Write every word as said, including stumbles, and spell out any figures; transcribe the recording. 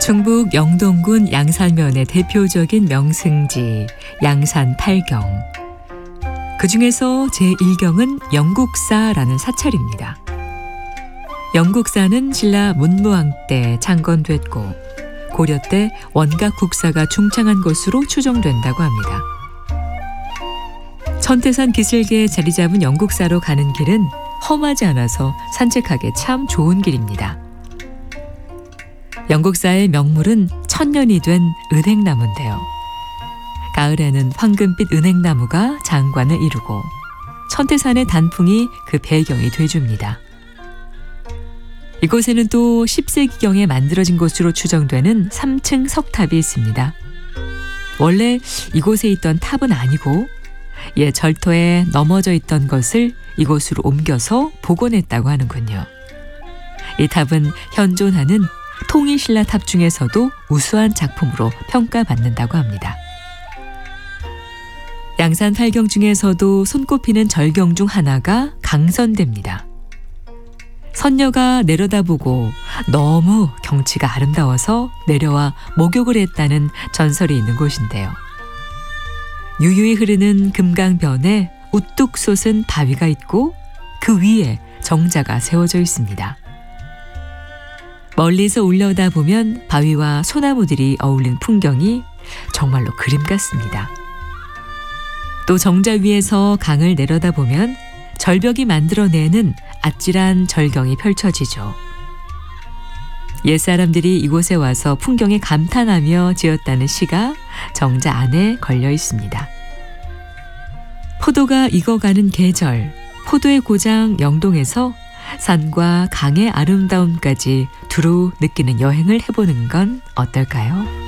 충북 영동군 양산면의 대표적인 명승지 양산 팔경. 그 중에서 제일 경은 영국사라는 사찰입니다. 영국사는 신라 문무왕 때 창건됐고 고려 때 원각 국사가 중창한 곳으로 추정된다고 합니다. 천태산 기슭에 자리 잡은 영국사로 가는 길은 험하지 않아서 산책하기 참 좋은 길입니다. 영국사의 명물은 천년이 된 은행나무인데요. 가을에는 황금빛 은행나무가 장관을 이루고 천태산의 단풍이 그 배경이 돼줍니다. 이곳에는 또 십 세기경에 만들어진 곳으로 추정되는 삼 층 석탑이 있습니다. 원래 이곳에 있던 탑은 아니고 옛 절터에 넘어져 있던 것을 이곳으로 옮겨서 복원했다고 하는군요. 이 탑은 현존하는 통일신라 탑 중에서도 우수한 작품으로 평가받는다고 합니다. 양산 팔경 중에서도 손꼽히는 절경 중 하나가 강선대입니다. 선녀가 내려다보고 너무 경치가 아름다워서 내려와 목욕을 했다는 전설이 있는 곳인데요. 유유히 흐르는 금강변에 우뚝 솟은 바위가 있고 그 위에 정자가 세워져 있습니다. 멀리서 올려다보면 바위와 소나무들이 어울린 풍경이 정말로 그림 같습니다. 또 정자 위에서 강을 내려다보면 절벽이 만들어내는 아찔한 절경이 펼쳐지죠. 옛사람들이 이곳에 와서 풍경에 감탄하며 지었다는 시가 정자 안에 걸려 있습니다. 포도가 익어가는 계절, 포도의 고장 영동에서 산과 강의 아름다움까지 두루 느끼는 여행을 해보는 건 어떨까요?